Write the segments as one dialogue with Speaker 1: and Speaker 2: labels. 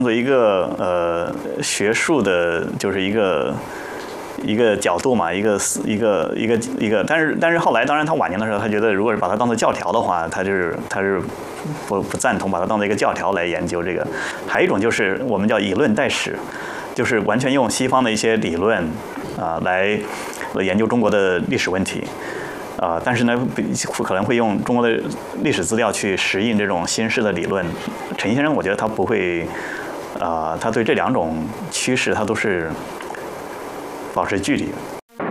Speaker 1: 作为一个学术的，就是一个角度嘛，一个，但是后来，当然他晚年的时候，他觉得如果是把它当做教条的话，他是不赞同把它当做一个教条来研究这个。还有一种就是我们叫以论代史，就是完全用西方的一些理论来研究中国的历史问题。但是呢，可能会用中国的历史资料去实应这种新式的理论。陈先生，我觉得他不会，他对这两种趋势，他都是保持距离的。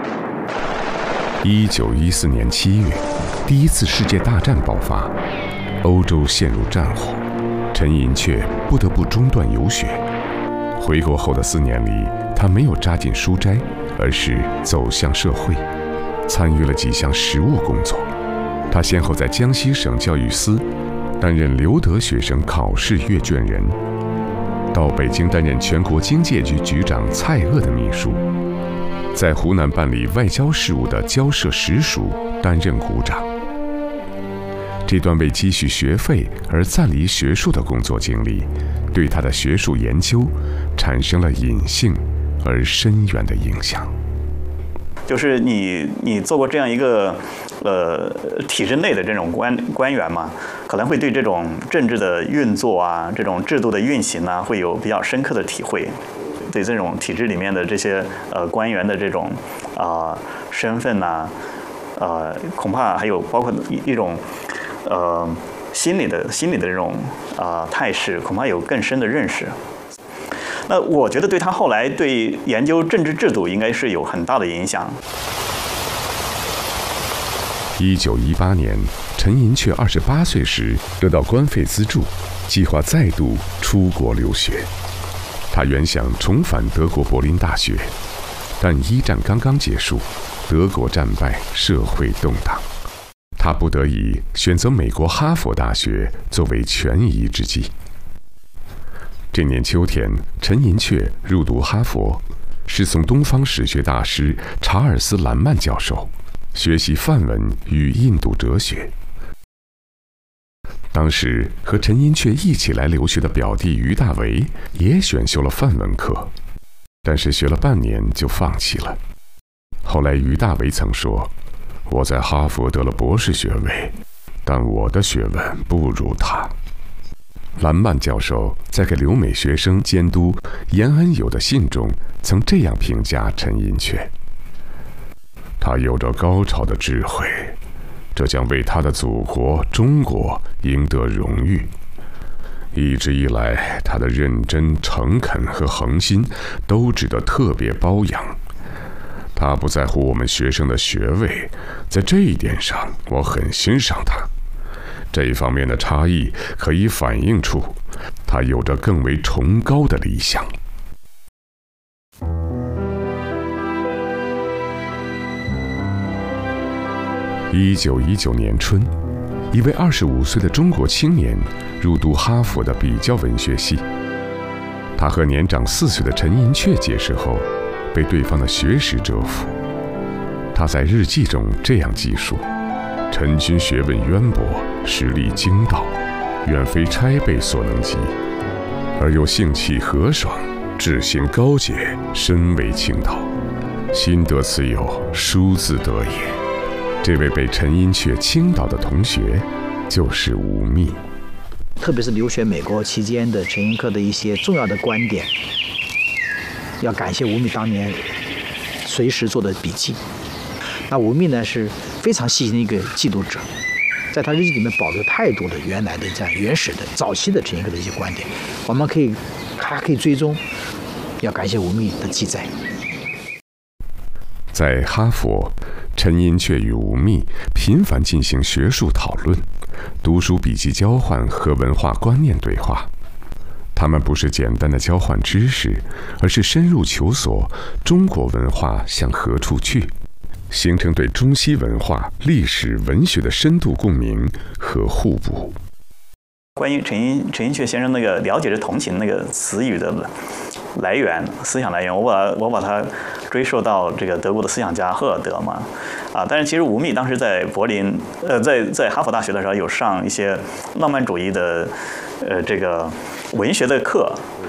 Speaker 2: 1914年7月，第一次世界大战爆发，欧洲陷入战火，陈寅恪不得不中断游学。回国后的4年里，他没有扎进书斋，而是走向社会。参与了几项实务工作，他先后在江西省教育司担任留德学生考试阅卷人，到北京担任全国经界局局长蔡锷的秘书，在湖南办理外交事务的交涉实属担任股长。这段为积蓄学费而暂离学术的工作经历，对他的学术研究产生了隐性而深远的影响。
Speaker 1: 就是你做过这样一个体制内的这种官员嘛，可能会对这种政治的运作啊，这种制度的运行啊，会有比较深刻的体会。对这种体制里面的这些官员的这种身份呐，恐怕还有包括一种心理的这种态势，恐怕有更深的认识。那我觉得对他后来对研究政治制度应该是有很大的影响。
Speaker 2: 1918年，陈寅恪28岁时得到官费资助，计划再度出国留学。他原想重返德国柏林大学，但一战刚刚结束，德国战败，社会动荡，他不得已选择美国哈佛大学作为权宜之计。这年秋天，陈寅恪入读哈佛，师从东方史学大师查尔斯·兰曼教授，学习梵文与印度哲学。当时和陈寅恪一起来留学的表弟于大为也选修了梵文课，但是学了半年就放弃了。后来于大为曾说：“我在哈佛得了博士学位，但我的学问不如他。”兰曼教授在给留美学生监督延恩友的信中曾这样评价陈寅恪：“他有着高超的智慧，这将为他的祖国中国赢得荣誉。一直以来，他的认真、诚恳和恒心都值得特别褒扬。他不在乎我们学生的学位，在这一点上，我很欣赏他。这一方面的差异可以反映出他有着更为崇高的理想。”1919年春，一位25岁的中国青年入读哈佛的比较文学系。他和年长4岁的陈寅恪结识后，被对方的学识折服。他在日记中这样记述：“陈君学问渊博，实力精到，远非差辈所能及，而又性气和爽，志行高洁，深为倾倒。心得此有，殊自得也。”这位被陈寅恪倾倒的同学就是吴宓。
Speaker 3: 特别是留学美国期间的陈寅恪的一些重要的观点，要感谢吴宓当年随时做的笔记。那吴宓呢是非常细心的一个记录者，在他日记里面保留太多的原来的这样原始的早期的陈寅恪的一些观点，我们还可以追踪，要感谢吴宓的记载。
Speaker 2: 在哈佛，陈寅恪与吴宓频繁进行学术讨论、读书笔记交换和文化观念对话。他们不是简单的交换知识，而是深入求索中国文化向何处去，形成对中西文化、历史、文学的深度共鸣和互补。
Speaker 1: 关于陈寅恪先生那个了解着同情那个词语的来源、思想来源，我把它追溯到这个德国的思想家赫尔德嘛，但是其实吴宓当时在柏林，在哈佛大学的时候有上一些浪漫主义的这个文学的课，